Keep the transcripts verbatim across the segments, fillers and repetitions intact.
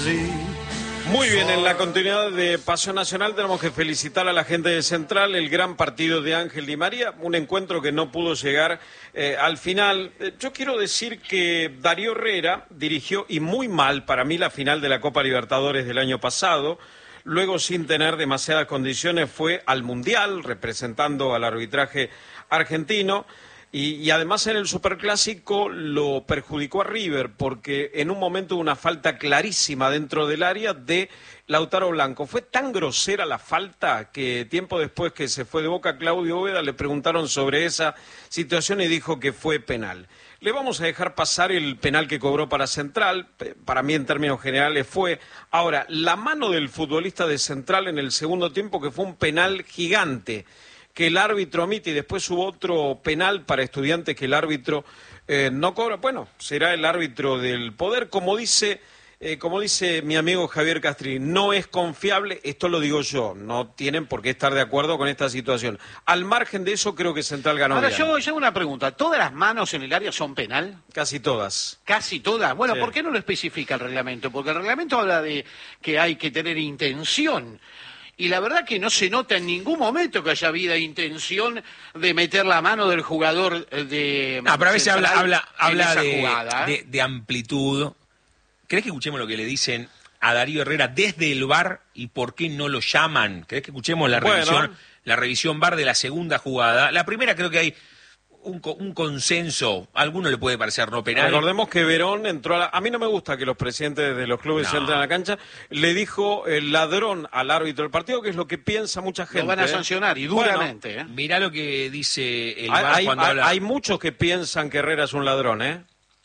Muy bien, en la continuidad de Pasión Nacional tenemos que felicitar a la gente de Central, el gran partido de Ángel Di María, un encuentro que no pudo llegar eh, al final. Eh, yo quiero decir que Darío Herrera dirigió, y muy mal para mí, la final de la Copa Libertadores del año pasado. Luego, sin tener demasiadas condiciones, fue al Mundial, representando al arbitraje argentino. Y, y además en el Superclásico lo perjudicó a River porque en un momento hubo una falta clarísima dentro del área de Lautaro Blanco. Fue tan grosera la falta que tiempo después que se fue de Boca, Claudio Úbeda, le preguntaron sobre esa situación y dijo que fue penal. Le vamos a dejar pasar el penal que cobró para Central, para mí en términos generales fue. Ahora, la mano del futbolista de Central en el segundo tiempo, que fue un penal gigante, que el árbitro omite, y después hubo otro penal para Estudiantes que el árbitro eh, no cobra. Bueno, será el árbitro del poder, como dice, eh, como dice mi amigo Javier Castri, no es confiable, esto lo digo yo, no tienen por qué estar de acuerdo con esta situación. Al margen de eso, creo que Central ganó Ahora, bien. yo, yo hago una pregunta, ¿todas las manos en el área son penal? Casi todas. Casi todas. Bueno, Sí. ¿por qué no lo especifica el reglamento? Porque el reglamento habla de que hay que tener intención. Y la verdad que no se nota en ningún momento que haya habido intención de meter la mano del jugador de... No, pero a veces habla, habla, habla de, jugada, ¿eh? de, de amplitud. ¿Crees que escuchemos lo que le dicen a Darío Herrera desde el V A R y por qué no lo llaman? ¿Crees que escuchemos la Bueno. revisión, la revisión V A R de la segunda jugada? La primera creo que hay un, un consenso, a alguno le puede parecer no penal. Recordemos que Verón entró a la... A mí no me gusta que los presidentes de los clubes No. entren a la cancha. Le dijo el ladrón al árbitro del partido, que es lo que piensa mucha gente. Lo van a ¿eh? sancionar, y Bueno, duramente. ¿eh? Mirá lo que dice el hay, V A R hay, cuando hay- habla... hay muchos que piensan que Herrera es un ladrón, ¿eh?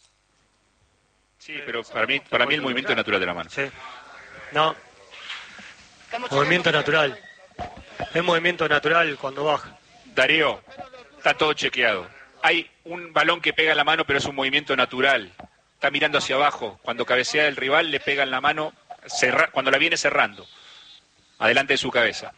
Sí, pero para mí, para mí el movimiento es natural de la mano. Sí. No. Movimiento natural. Es movimiento natural cuando baja. Darío, está todo chequeado. Hay un balón que pega en la mano, pero es un movimiento natural. Está mirando hacia abajo. Cuando cabecea el rival, le pega en la mano, cerra- cuando la viene cerrando, adelante de su cabeza.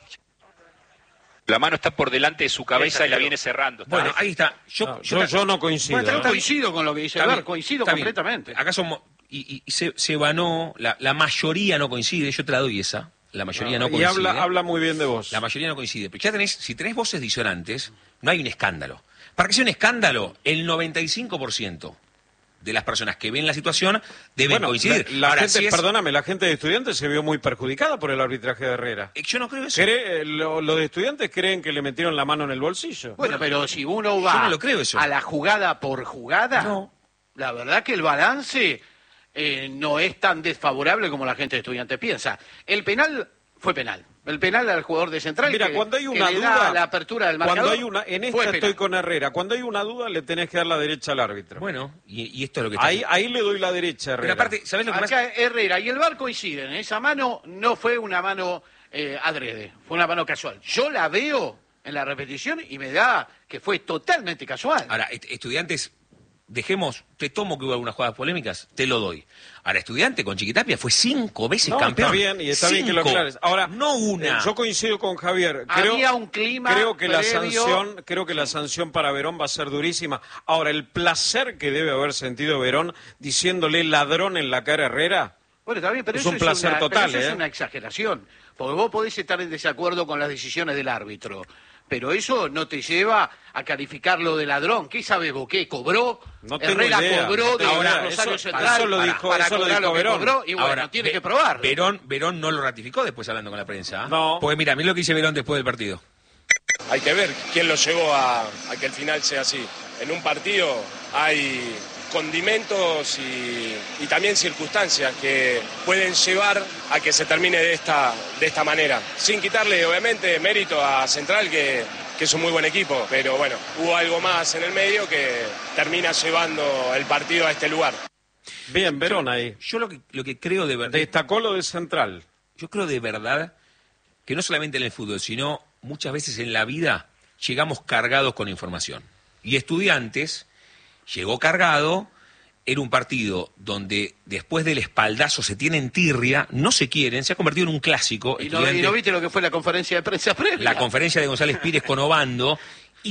La mano está por delante de su cabeza y la viene cerrando. ¿Está Bueno, bien? ahí está. Yo, No, yo, yo, yo no coincido. Bueno, ¿eh? yo coincido con lo que dice Está el V A R, bien, coincido está bien. completamente. Acá somos... Y, y- y se, se vanó, la, la mayoría no coincide, yo te la doy esa. La mayoría no, y coincide. habla, habla muy bien de vos. La mayoría no coincide. Pero ya tenés, si tenés voces disonantes, no hay un escándalo. Para que sea un escándalo, el noventa y cinco por ciento de las personas que ven la situación deben Bueno, coincidir. La, la Ahora, gente, si es- perdóname, la gente de Estudiantes se vio muy perjudicada por el arbitraje de Herrera. eh, Yo no creo eso. Cree- eh, lo- los de Estudiantes creen que le metieron la mano en el bolsillo. Bueno, pero si uno va no lo creo eso. a la jugada por jugada, No. la verdad que el balance eh, no es tan desfavorable como la gente de Estudiantes piensa. El penal fue penal. El penal al jugador de Central, Mira, que, cuando hay que una le duda, da la apertura del marcador, cuando hay una, en fue esta penal. estoy con Herrera, cuando hay una duda le tenés que dar la derecha al árbitro. Bueno, y, y esto es lo que está... ahí, ahí le doy la derecha a Herrera. Pero aparte, ¿sabés lo que pasa? Acá Herrera y el V A R coinciden. Esa mano no fue una mano eh, adrede, fue una mano casual. Yo la veo en la repetición y me da que fue totalmente casual. Ahora, est- Estudiantes, dejemos, te tomo que hubo algunas jugadas polémicas, te lo doy. Ahora, Estudiante con Chiquitapia fue cinco veces No, campeón. está bien, y está bien que lo Cinco. aclares. Ahora, no una. eh, yo coincido con Javier. Creo, Había un clima creo que la previo- sanción, creo que la sanción para Verón va a ser durísima. Ahora, el placer que debe haber sentido Verón diciéndole ladrón en la cara a Herrera. Bueno, está bien, pero Es eso un placer una, total, pero eso ¿eh? es una exageración. Porque vos podés estar en desacuerdo con las decisiones del árbitro, pero eso no te lleva a calificarlo de ladrón. ¿Qué sabes vos? ¿Qué? ¿Cobró? No tengo Herrera idea, cobró no de tengo idea. Rosario Eso- Central eso lo para, dijo- para eso lo cobrar dijo lo que Verón. cobró, y bueno, Ahora, tiene Ve- que probar. Verón, Verón no lo ratificó después hablando con la prensa. ¿eh? No. Porque mira, mira lo que dice Verón después del partido. Hay que ver quién lo llevó a, a que el final sea así. En un partido hay condimentos y, y también circunstancias que pueden llevar a que se termine de esta, de esta manera. Sin quitarle, obviamente, mérito a Central, que, que es un muy buen equipo, pero bueno, hubo algo más en el medio que termina llevando el partido a este lugar. Bien, Verón ahí. Yo lo que, lo que creo de verdad... Destacó lo de Central. Yo creo de verdad que no solamente en el fútbol, sino muchas veces en la vida llegamos cargados con información. Y Estudiantes llegó cargado, era un partido donde después del espaldazo se tienen tirria, no se quieren, se ha convertido en un clásico. ¿Y no, y no viste lo que fue la conferencia de prensa previa? La conferencia de González Pires con Obando, y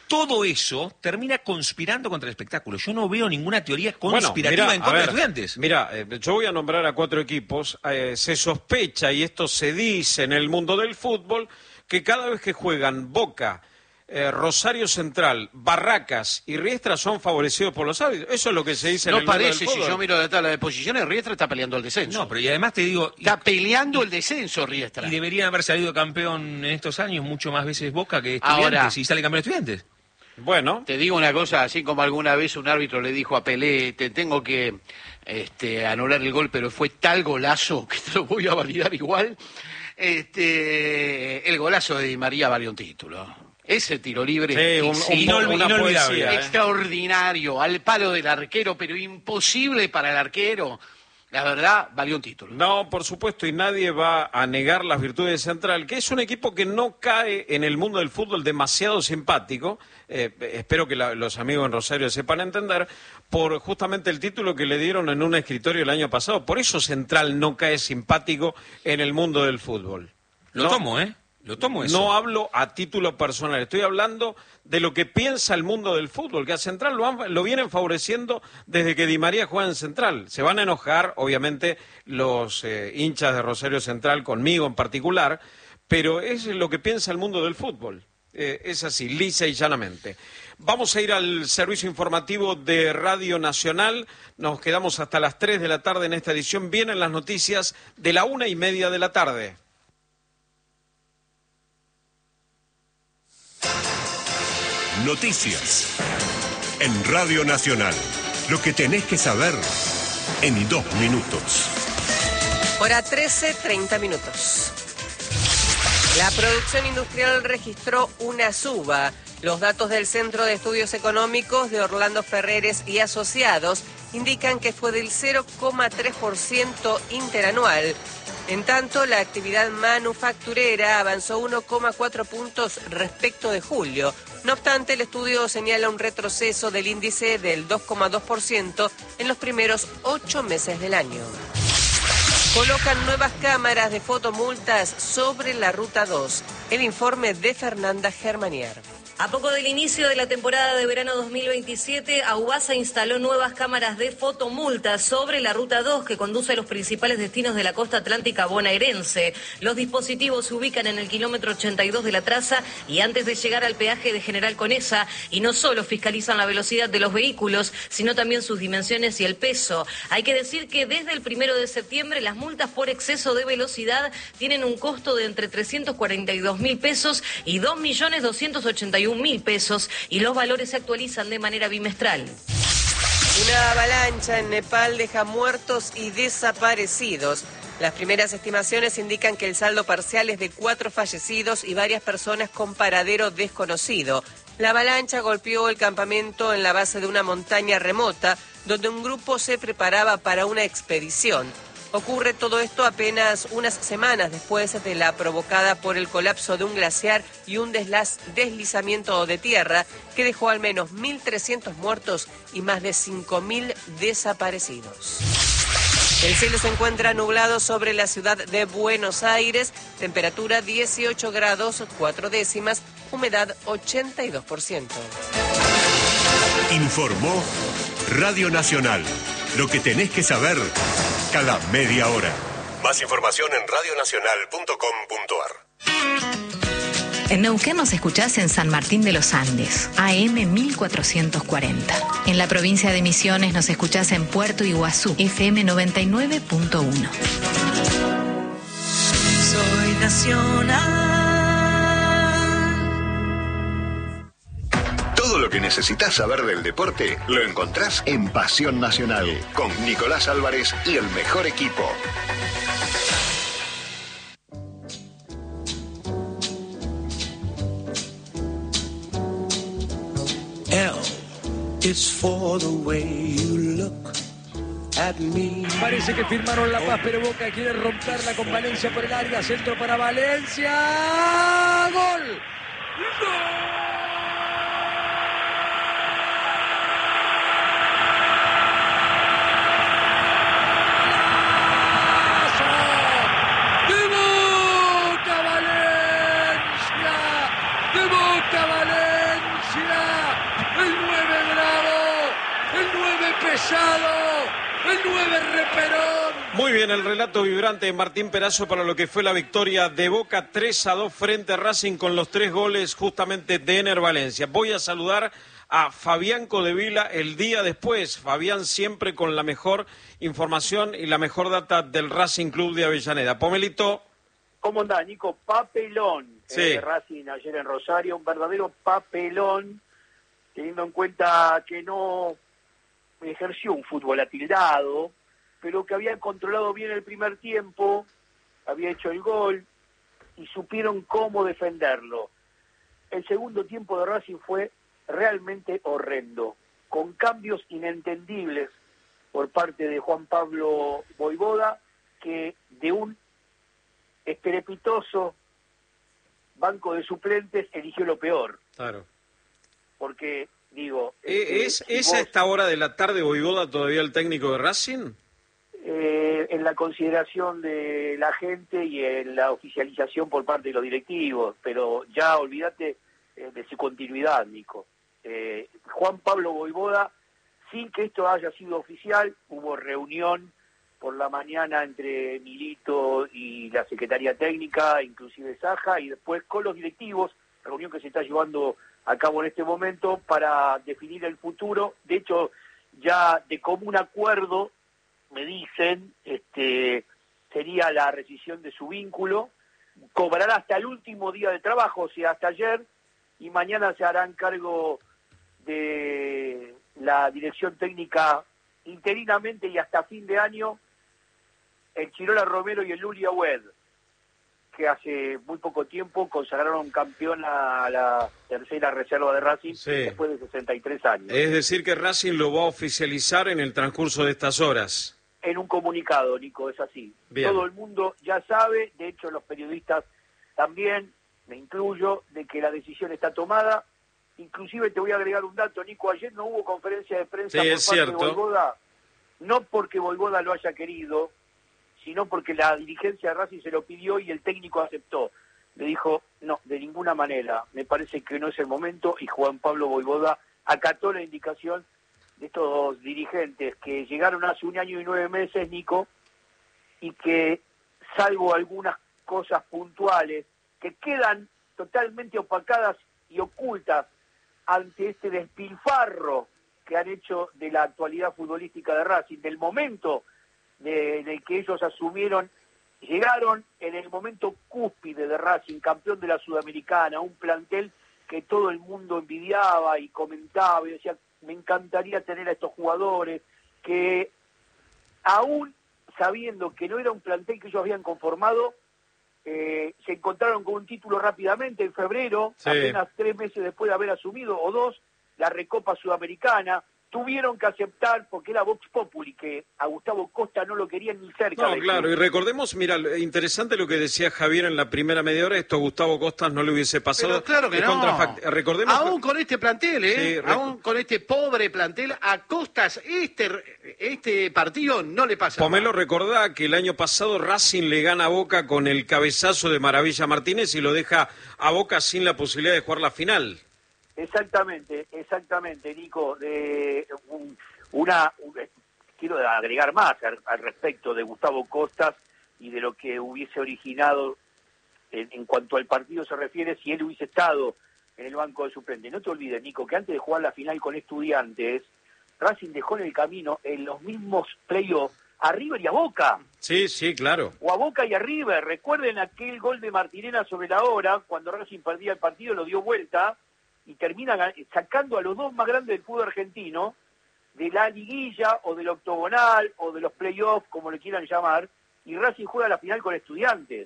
todo eso termina conspirando contra el espectáculo. Yo no veo ninguna teoría conspirativa bueno, mirá, en contra ver, de Estudiantes. Mira, eh, yo voy a nombrar a cuatro equipos. Eh, se sospecha, y esto se dice en el mundo del fútbol, que cada vez que juegan Boca, eh, Rosario Central, Barracas y Riestra son favorecidos por los árbitros. Eso es lo que se dice en No el mundo del parece, si fútbol. yo miro la tabla de posiciones, Riestra está peleando el descenso. No, pero y además te digo... Está peleando el descenso, Riestra. Y debería haber salido campeón en estos años mucho más veces Boca que Estudiantes. Ahora, y sale campeón Estudiantes. Bueno, te digo una cosa, así como alguna vez un árbitro le dijo a Pelé, te tengo que este, anular el gol, pero fue tal golazo que te lo voy a validar igual. Este, el golazo de Di María valió un título. Ese tiro libre sí, un, un, inolvidable, una inolvidable, poesía, ¿eh? extraordinario, al palo del arquero, pero imposible para el arquero. La verdad, valió un título. No, por supuesto, y nadie va a negar las virtudes de Central, que es un equipo que no cae en el mundo del fútbol demasiado simpático. Eh, espero que la, los amigos en Rosario sepan entender, por justamente el título que le dieron en un escritorio el año pasado. Por eso Central no cae simpático en el mundo del fútbol. Lo ¿no? tomo, ¿eh? Lo tomo eso. No hablo a título personal, estoy hablando de lo que piensa el mundo del fútbol, que a Central lo, han, lo vienen favoreciendo desde que Di María juega en Central. Se van a enojar, obviamente, los eh, hinchas de Rosario Central, conmigo en particular, pero es lo que piensa el mundo del fútbol. Eh, es así, lisa y llanamente. Vamos a ir al servicio informativo de Radio Nacional. Nos quedamos hasta las tres de la tarde en esta edición. Vienen las noticias de la una y media de la tarde. Noticias en Radio Nacional. Lo que tenés que saber en dos minutos. Hora trece, treinta minutos. La producción industrial registró una suba. Los datos del Centro de Estudios Económicos de Orlando Ferreres y Asociados indican que fue del cero coma tres por ciento interanual. En tanto, la actividad manufacturera avanzó uno coma cuatro puntos respecto de julio. No obstante, el estudio señala un retroceso del índice del dos coma dos por ciento en los primeros ocho meses del año. Colocan nuevas cámaras de fotomultas sobre la Ruta dos. El informe de Fernanda Germanier. A poco del inicio de la temporada de verano dos mil veintisiete, Aubasa instaló nuevas cámaras de fotomultas sobre la Ruta dos que conduce a los principales destinos de la costa atlántica bonaerense. Los dispositivos se ubican en el kilómetro ochenta y dos de la traza y antes de llegar al peaje de General Conesa, y no solo fiscalizan la velocidad de los vehículos, sino también sus dimensiones y el peso. Hay que decir que desde el primero de septiembre las multas por exceso de velocidad tienen un costo de entre trescientos cuarenta y dos mil pesos y dos millones doscientos ochenta y un mil pesos, y los valores se actualizan de manera bimestral. Una avalancha en Nepal deja muertos y desaparecidos. Las primeras estimaciones indican que el saldo parcial es de cuatro fallecidos y varias personas con paradero desconocido. La avalancha golpeó el campamento en la base de una montaña remota, donde un grupo se preparaba para una expedición. Ocurre todo esto apenas unas semanas después de la provocada por el colapso de un glaciar y un deslaz, deslizamiento de tierra que dejó al menos mil trescientos muertos y más de cinco mil desaparecidos. El cielo se encuentra nublado sobre la ciudad de Buenos Aires, temperatura dieciocho grados cuatro décimas, humedad ochenta y dos por ciento. Informó Radio Nacional. Lo que tenés que saber cada media hora. Más información en radionacional punto com punto ar. En Neuquén nos escuchás en San Martín de los Andes, A M mil cuatrocientos cuarenta. En la provincia de Misiones nos escuchás en Puerto Iguazú, F M noventa y nueve punto uno. Soy nacional. Todo lo que necesitas saber del deporte lo encontrás en Pasión Nacional, con Nicolás Álvarez y el mejor equipo. L is for the way you look at me. Parece que firmaron la paz, pero Boca quiere romperla con Valencia por el área. Centro para Valencia. ¡Gol! ¡Gol! ¡De Boca Valencia! Muy bien, el relato vibrante de Martín Perazo para lo que fue la victoria de Boca tres a dos frente a Racing con los tres goles justamente de Ener Valencia. Voy a saludar a Fabián Codevila el día después. Fabián siempre con la mejor información y la mejor data del Racing Club de Avellaneda. Pomelito. ¿Cómo andás, Nico? Papelón. Sí. Eh, Racing ayer en Rosario, un verdadero papelón, teniendo en cuenta que no ejerció un fútbol atildado, pero que había controlado bien el primer tiempo, había hecho el gol y supieron cómo defenderlo. El segundo tiempo de Racing fue realmente horrendo, con cambios inentendibles por parte de Juan Pablo Voivoda, que de un estrepitoso banco de suplentes eligió lo peor. Claro. Porque, digo... ¿Es, este, ¿es si a vos, esta hora de la tarde Voivoda todavía el técnico de Racing? Eh, en la consideración de la gente y en la oficialización por parte de los directivos, pero ya olvídate eh, de su continuidad, Nico. Eh, Juan Pablo Voivoda, sin que esto haya sido oficial, hubo reunión por la mañana entre Milito y la Secretaría Técnica, inclusive Saja, y después con los directivos, reunión que se está llevando a cabo en este momento para definir el futuro. De hecho, ya de común acuerdo, me dicen, este, sería la rescisión de su vínculo, cobrará hasta el último día de trabajo, o sea, hasta ayer, y mañana se harán cargo de la dirección técnica interinamente y hasta fin de año el Chirola Romero y el Lulia Wed, que hace muy poco tiempo consagraron campeón a la tercera reserva de Racing, sí, después de sesenta y tres años. Es decir, que Racing lo va a oficializar en el transcurso de estas horas. En un comunicado, Nico, es así. Bien. Todo el mundo ya sabe, de hecho los periodistas también, me incluyo, de que la decisión está tomada. Inclusive te voy a agregar un dato, Nico, ayer no hubo conferencia de prensa Sí, por es parte cierto. de Voivoda, no porque Voivoda lo haya querido, sino porque la dirigencia de Racing se lo pidió y el técnico aceptó. Le dijo, no, de ninguna manera, me parece que no es el momento, y Juan Pablo Voivoda acató la indicación de estos dirigentes que llegaron hace un año y nueve meses, Nico, y que, salvo algunas cosas puntuales, que quedan totalmente opacadas y ocultas ante este despilfarro que han hecho de la actualidad futbolística de Racing, del momento de, de que ellos asumieron, llegaron en el momento cúspide de Racing, campeón de la Sudamericana, un plantel que todo el mundo envidiaba y comentaba y decía, me encantaría tener a estos jugadores, que aún sabiendo que no era un plantel que ellos habían conformado, eh, se encontraron con un título rápidamente en febrero, sí, apenas tres meses después de haber asumido, o dos, la Recopa Sudamericana. Tuvieron que aceptar, porque era Vox Populi, que a Gustavo Costa no lo querían ni cerca. No, claro, club. Y recordemos, mira, interesante lo que decía Javier en la primera media hora, esto a Gustavo Costa no le hubiese pasado. Pero claro que no. Recordemos, aún con este plantel, ¿eh? Sí, rec... Aún con este pobre plantel, a Costas este, este partido no le pasa Pomelo, nada. Recordá que el año pasado Racing le gana a Boca con el cabezazo de Maravilla Martínez y lo deja a Boca sin la posibilidad de jugar la final. Exactamente, exactamente, Nico. De un, una, un, quiero agregar más al, al respecto de Gustavo Costas y de lo que hubiese originado en, en cuanto al partido se refiere, si él hubiese estado en el banco de suplentes. No te olvides, Nico, que antes de jugar la final con Estudiantes, Racing dejó en el camino en los mismos playoffs a River y a Boca. Sí, sí, claro. O a Boca y a River. Recuerden aquel gol de Martinena sobre la hora, cuando Racing perdía el partido, lo dio vuelta y termina sacando a los dos más grandes del fútbol argentino de la liguilla o del octogonal o de los playoffs, como le quieran llamar, y Racing juega la final con Estudiantes.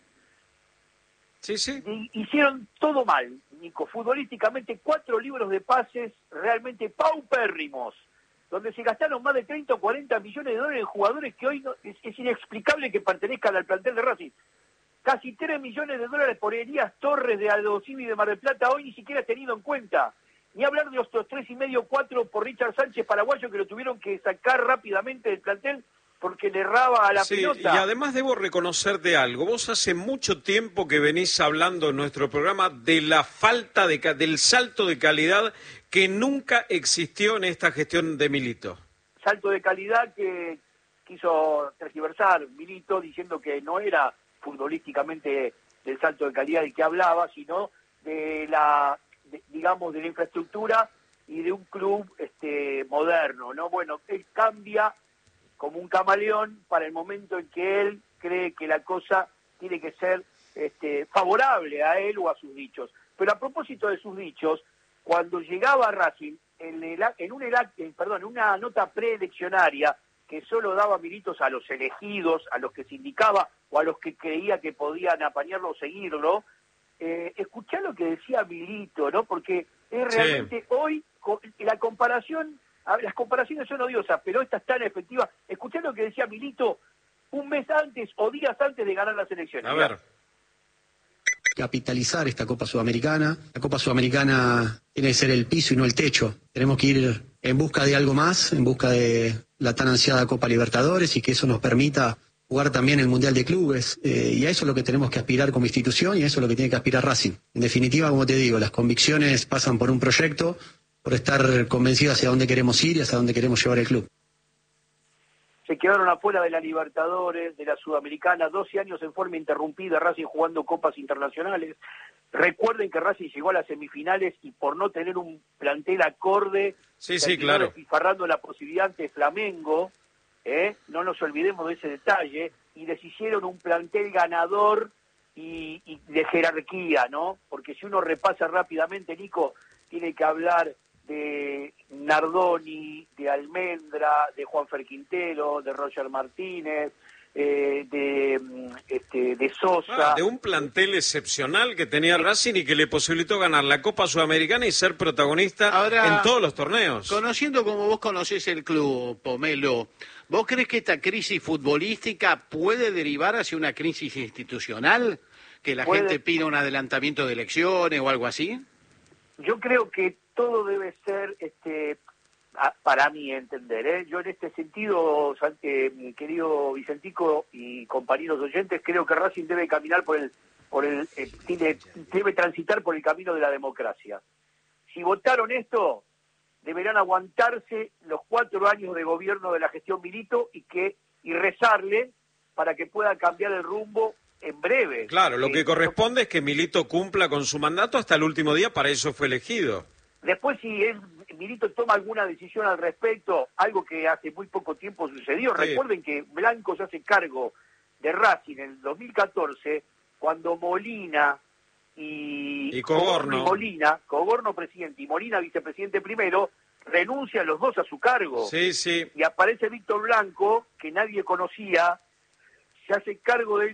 Sí, sí. Y hicieron todo mal, Nico. Futbolísticamente, cuatro libros de pases realmente paupérrimos, donde se gastaron más de treinta o cuarenta millones de dólares en jugadores que hoy no, es, es inexplicable que pertenezcan al plantel de Racing. Casi tres millones de dólares por Elías Torres de Aldosivi y de Mar del Plata, hoy ni siquiera tenido en cuenta. Ni hablar de los tres y medio, cuatro por Richard Sánchez, paraguayo, que lo tuvieron que sacar rápidamente del plantel porque le erraba a la sí, pelota. Y además debo reconocerte algo. Vos hace mucho tiempo que venís hablando en nuestro programa de la falta, de del salto de calidad que nunca existió en esta gestión de Milito. Salto de calidad que quiso tergiversar Milito diciendo que no era futbolísticamente del salto de calidad del que hablaba, sino de la, de, digamos, de la infraestructura y de un club este, moderno, ¿no? Bueno, él cambia como un camaleón para el momento en que él cree que la cosa tiene que ser este, favorable a él o a sus dichos. Pero a propósito de sus dichos, cuando llegaba a Racing, en, el, en, un, en, perdón, en una nota preeleccionaria que solo daba militos a los elegidos, a los que se indicaba o a los que creía que podían apañarlo o seguirlo, eh, escuchá lo que decía Milito, ¿no? Porque es realmente sí. Hoy la comparación, las comparaciones son odiosas, pero esta es tan efectiva. Escuchá lo que decía Milito un mes antes o días antes de ganar las elecciones. A ver. Capitalizar esta Copa Sudamericana. La Copa Sudamericana tiene que ser el piso y no el techo. Tenemos que ir en busca de algo más, en busca de la tan ansiada Copa Libertadores y que eso nos permita jugar también el Mundial de Clubes. Eh, y a eso es lo que tenemos que aspirar como institución y a eso es lo que tiene que aspirar Racing. En definitiva, como te digo, las convicciones pasan por un proyecto, por estar convencidos hacia dónde queremos ir y hacia dónde queremos llevar el club. Se quedaron afuera de la Libertadores, de la Sudamericana, doce años en forma interrumpida, Racing jugando copas internacionales. Recuerden que Racing llegó a las semifinales y por no tener un plantel acorde, sí, sí, claro, despilfarrando la posibilidad ante Flamengo, ¿eh? No nos olvidemos de ese detalle, y deshicieron un plantel ganador y, y de jerarquía, ¿no? Porque si uno repasa rápidamente, Nico, tiene que hablar de Nardoni, de Almendra, de Juanfer Quintero, de Roger Martínez, eh, de este, de Sosa. Ah, de un plantel excepcional que tenía Racing y que le posibilitó ganar la Copa Sudamericana y ser protagonista Ahora, en todos los torneos. Conociendo como vos conocés el club, Pomelo, ¿vos crees que esta crisis futbolística puede derivar hacia una crisis institucional? ¿Que la ¿Puede? gente pida un adelantamiento de elecciones o algo así? Yo creo que todo debe ser, este, para mí entender, ¿eh? Yo en este sentido, eh, mi querido Vicentico y compañeros oyentes, creo que Racing debe caminar por el, por el, eh, tiene, debe transitar por el camino de la democracia. Si votaron esto, deberán aguantarse los cuatro años de gobierno de la gestión Milito y que y rezarle para que pueda cambiar el rumbo en breve. Claro, lo eh, que corresponde es que Milito cumpla con su mandato hasta el último día, para eso fue elegido. Después, si él, Milito toma alguna decisión al respecto, algo que hace muy poco tiempo sucedió, sí. Recuerden que Blanco se hace cargo de Racing en el dos mil catorce, cuando Molina y, y Cogorno, y Molina, Cogorno presidente y Molina vicepresidente primero, renuncian los dos a su cargo. Sí, sí. Y aparece Víctor Blanco, que nadie conocía, se hace cargo de